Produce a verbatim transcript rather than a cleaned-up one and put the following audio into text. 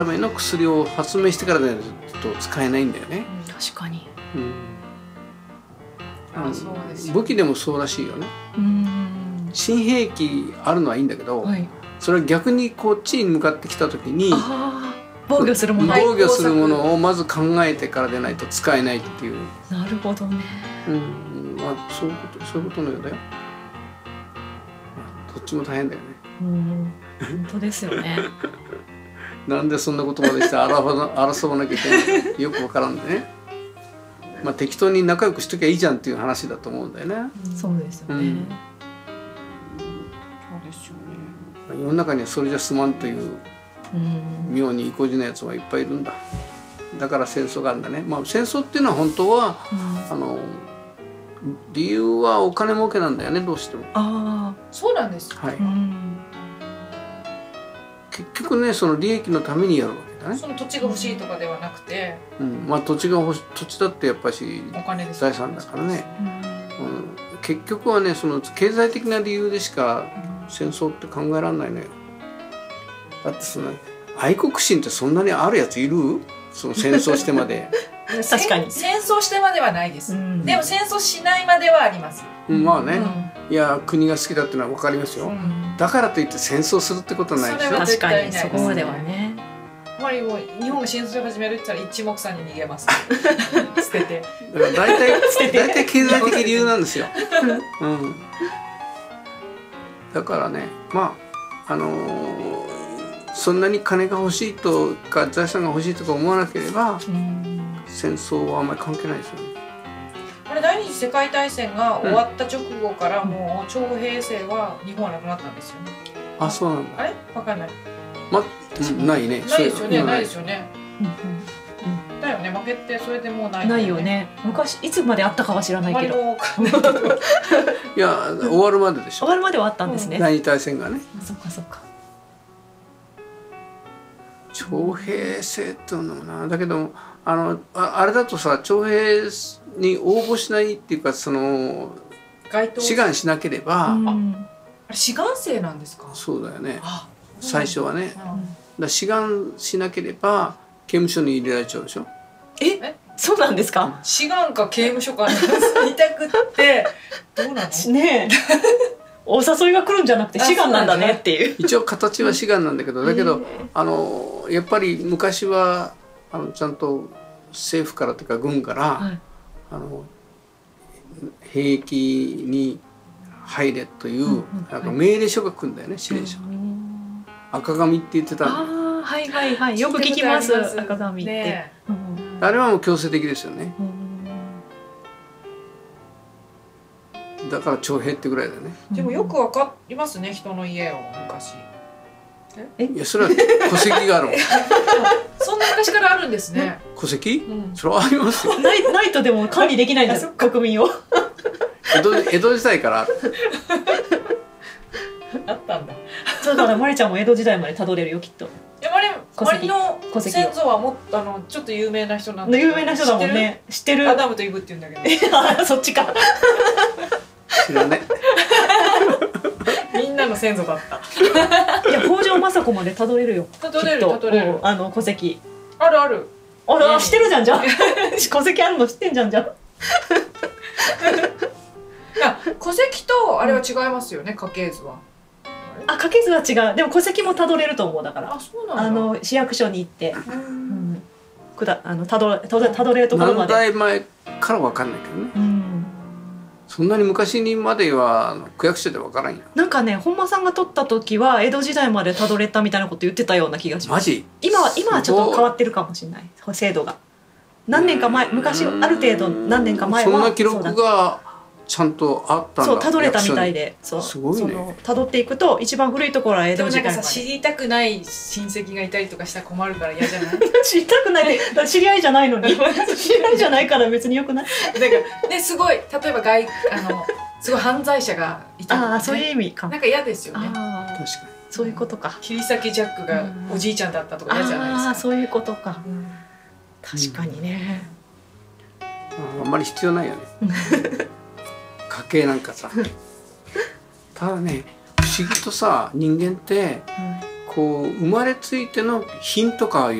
ための薬を発明してからでないと使えないんだよね。 うん、確かに。 うん、ああ、そうですよ。 武器でもそうらしいよね。 うん。 新兵器あるのはいいんだけど、 はい。 それは逆にこっちに向かってきた時にああ、防御するもの。 防御するものをまず考えてからでないと使えないっていう。 なるほどね。 うん、まあそういうことそういうことのようだよ。どっちも大変だよね。 うん、本当ですよね。 なんでそんなことまでして争わ争わなきゃいけないのかよくわからんでね。まあ適当に仲良くしときゃいいじゃんっていう話だと思うんだよね。 そうですよね。 うん、 そうですよね。 世の中にはそれじゃ済まんという妙に意固地なやつがいっぱいいるんだ。だから戦争があるんだね。まあ戦争っていうのは本当は、うん、あの理由はお金儲けなんだよね、どうしても。 ああ、そうなんです。 はい。うん、結局ね、その利益のためにやるわけだね。 その土地が欲しいとかではなくて、 うん、まあ土地が欲し土地だってやっぱりお金です、 財産だからね。うん、結局はね、その経済的な理由でしか戦争って考えられないのよ。だってその愛国心ってそんなにあるやついる？その戦争してまで。 確かに戦争してまではないです、うん、でも戦争しないまではあります、 うん、まあね、うん、いや国が好きだっていうのは分かりますよ、うん、だからといって戦争するってことはないでしょ。 確かにそこまではね。 あまりもう日本が戦争を始めるって言ったら一目散に逃げます捨てて。 だから大体大体経済的理由なんですよ、うん、だからね、まああのー、そんなに金が欲しいとか財産が欲しいとか思わなければ、うん戦争はあんまり関係ないですよね。 あれ第二次世界大戦が終わった直後からもう徴兵制は日本はなくなったんですよね。 あ、そうなんだ。 あれわかんない。 ま、ないね。 ないですよね。ないですよね。だよね。負けてそれでもうない。 ないよね。昔いつまであったかは知らないけど。 いや終わるまででしょ。 終わるまではあったんですね。 第二次大戦がね。 そっかそっか。 徴兵制っていうのもな、だけどあの あ, あれだとさ、徴兵に応募しないっていうか、その志願しなければ、 うん、あれ志願制なんですか。 そうだよね。最初はね、だ志願しなければ刑務所に入れられちゃうでしょ。 え、そうなんですか。 志願か刑務所か二択ってどうなのね。 お誘いが来るんじゃなくて志願なんだねっていう。 一応形は志願なんだけど、だけどあのやっぱり昔はあのちゃんと政府からというか軍から、はい、あの兵役に入れというなんか命令書が来るんだよね、指令書。赤紙って言ってたんだよ。 ああ、はいはいはい、よく聞きます赤紙って、ね、 うん、あれはもう強制的ですよね。だから徴兵ってぐらいだよね。 でもよくわかりますね、人の家を昔。 え、いやそれは戸籍があるもん。 そんな昔からあるんですね。 戸籍？うん、それはありますよ。 ないないとでも管理できないんです国民を。 江戸江戸時代からある。 あったんだ。 そうだからマリちゃんも江戸時代までたどれるよきっと。 いやマリマリの先祖はもっとあのちょっと有名な人なんだけど。 有名な人だもんね。知ってる。 アダムとイブって言うんだけど。 そっちか。 知らね。 みんなの先祖だった。 いや北条政子までたどれるよ。 たどれるたどれる。 あの戸籍。 あるある。 あら、知ってるじゃんじゃん。戸籍あるの知ってんじゃんじゃん。 あ、戸籍とあれは違いますよね、家系図は。 あ、家系図は違う。でも戸籍もたどれると思うだから。 あ、そうなんだ。 あの市役所に行って、うん、くだあのたどたどたどれるところまで。 何代前からわかんないけどね。うん、そんなに昔にまでは区役所でわからんよ。 なんかね、本間さんが取った時は江戸時代までたどれたみたいなこと言ってたような気がします。 マジ？ 今は今はちょっと変わってるかもしれない。制度が。何年か前、昔ある程度何年か前はそんな記録がちゃんとあったんだ。 そう、たどれたみたいで、そう、 すごいね。 たどっていくと一番古いところは江戸時代まで。 でもなんかさ、知りたくない親戚がいたりとかしたら困るから嫌じゃない？ 知りたくないって知り合いじゃないのに。知り合いじゃないから別によくない？ なんかね、すごい例えば外あのすごい犯罪者がいたりとか、ね、 ああ、そういう意味か。 なんか嫌ですよね。 確かに。 そういうことか。 切り裂きジャックがおじいちゃんだったとか嫌じゃないですか。 ああ、そういうことか。うん、確かにね。 あんまり必要ないよね。家計なんかさ。ただね、不思議とさ、人間ってこう生まれついての品とか